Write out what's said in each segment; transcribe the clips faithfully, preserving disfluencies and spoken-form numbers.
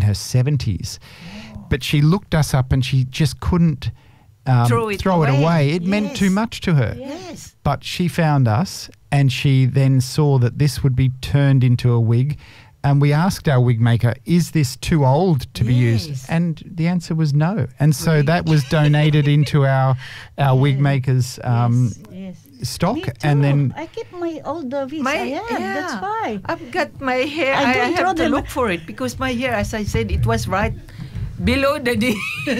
her seventies. But she looked us up and she just couldn't um, throw, it, throw away. it away. It Yes. meant too much to her. Yes. But she found us and she then saw that this would be turned into a wig. And we asked our wig maker, is this too old to be Yes. used? And the answer was no. And so that was donated into our our wig maker's um, Yes. stock. Me too. And then I keep my old uh, wigs. My, I have. That's yeah. why. I've got my hair. I I, I don't throw have to them. look for it because my hair, as I said, it was right below the knee.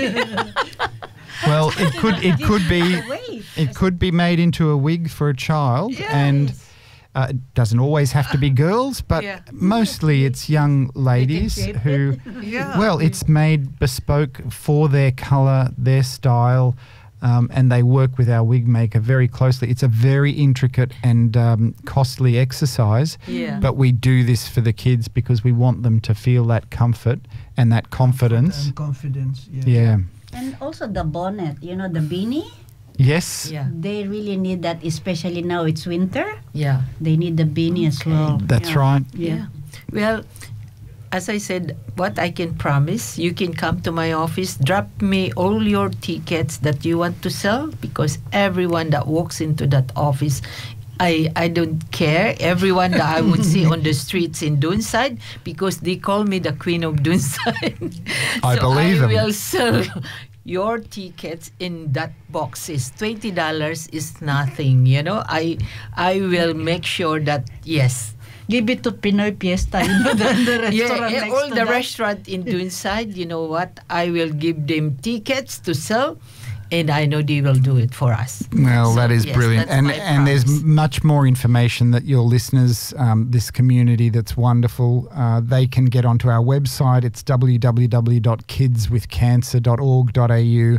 well, it could it could be Away. it could be made into a wig for a child, and Yes. uh, it doesn't always have to be girls, but Yeah. mostly it's young ladies shape who. Yeah. Well, it's made bespoke for their colour, their style, um, and they work with our wig maker very closely. It's a very intricate and um, costly exercise, Yeah. but we do this for the kids because we want them to feel that comfort and that confidence. And confidence. Yeah. Yeah. And also the bonnet, you know, the beanie. Yes. Yeah. They really need that, especially now it's winter. Yeah. They need the beanie as well. That's Yeah. right. Yeah. Well, as I said, what I can promise, you can come to my office, drop me all your tickets that you want to sell, because everyone that walks into that office, I, I don't care. Everyone that I would see on the streets in Doonside, because they call me the Queen of Doonside. I so believe I them. will sell your tickets in that boxes. twenty dollars is nothing, you know. I I will make sure that, yes. Give it to Pinoy Fiesta, you know, the, the restaurant Yeah, yeah, next all to the that. restaurant in Doonside, you know what? I will give them tickets to sell, and I know they will do it for us. Well, So, that is yes, brilliant. that's And my and there's promise. much more information that your listeners, um, this community that's wonderful, uh, they can get onto our website. It's w w w dot kids with cancer dot org dot a u.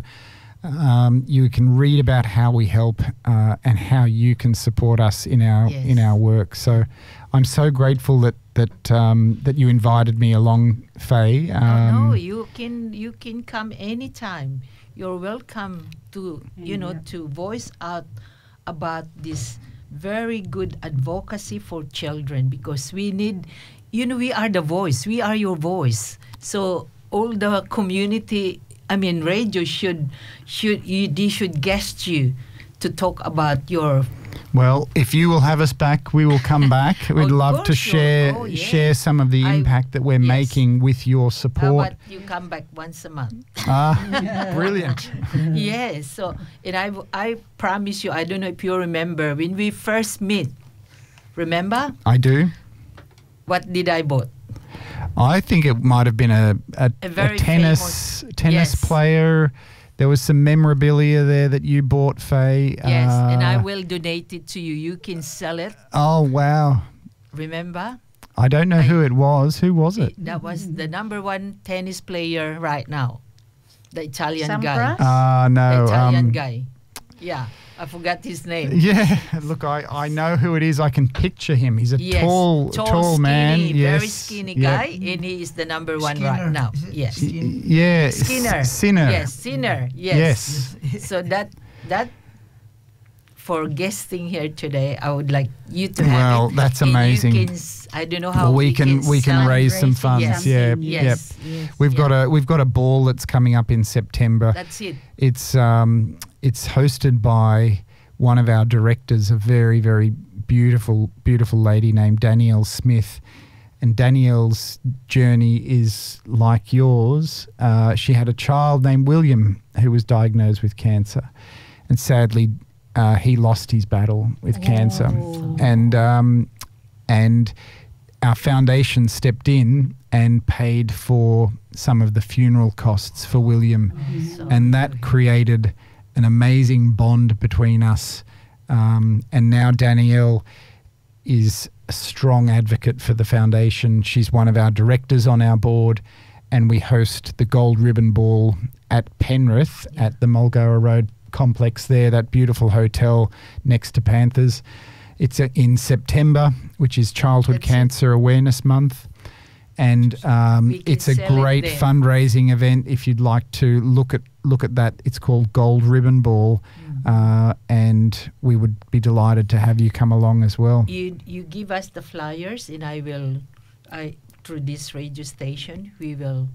Um, you can read about how we help uh, and how you can support us in our Yes. in our work. So I'm so grateful that that um, that you invited me along, Faye. Um, Oh, no, you can you can come anytime. You're welcome to you know Yeah. to voice out about this very good advocacy for children, because we need, you know, we are the voice. We are your voice. So all the community, I mean, radio should should you they should guest you to talk about your. Well, if you will have us back, we will come back. We'd Of love to course you'll- share oh, yes. share some of the I- impact that we're yes. making with your How support. about you come back once a month? Ah, brilliant. Yes. So, and I, I promise you, I don't know if you remember when we first meet. Remember I do. what did I bought? I think it might have been a a, A very tennis tennis yes. player. There was some memorabilia there that you bought, Faye. Yes, and I Uh, will donate it to you. You can sell it. Oh wow! Remember? I don't know I- who it was. Who was it? That was the number one tennis player right now, the Italian Sampras? guy. Ah, The no. Italian um, guy. Yeah, I forgot his name. Yeah, look, I, I know who it is. I can picture him. He's a Yes, tall, tall, man. skinny, Yes, very skinny yeah. guy, and he is the number one Skinner. right now. Is it Yes. Skin- Yeah, Skinner. S- Sinner. Yes, Sinner. Yes. Yes. So that that for guesting here today, I would like you to have Well, it. that's And you amazing. can s- I don't know how Well, we can we can sell- raise some raising funds. Yes. Yeah, Yes. yep. Yes. We've Yeah. got a we've got a ball that's coming up in September. That's it. It's um it's hosted by one of our directors, a very very beautiful beautiful lady named Danielle Smith, and Danielle's journey is like yours. Uh, she had a child named William who was diagnosed with cancer, and sadly uh, he lost his battle with cancer, and um, and our foundation stepped in and paid for some of the funeral costs for William, So- and that created an amazing bond between us. Um, and now Danielle is a strong advocate for the foundation. She's one of our directors on our board, and we host the Gold Ribbon Ball at Penrith at the Mulgoa Road complex there, that beautiful hotel next to Panthers. It's uh, in September, which is Childhood That's it. Cancer Awareness Month. And um, We can it's a sell it great there. fundraising event. If you'd like to look at look at that, it's called Gold Ribbon Ball, Mm. uh, and we would be delighted to have you come along as well. You you give us the flyers, and I will I through this radio station we will